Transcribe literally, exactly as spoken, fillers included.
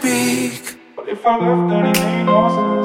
speak. But if I left, then it ain't no sense.